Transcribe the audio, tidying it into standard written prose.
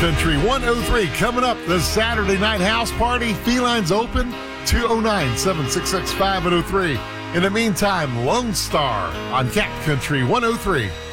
Country 103 coming up, the Saturday night house party. Felines open 209-766-5003. In the meantime, Lone Star on Cat Country 103.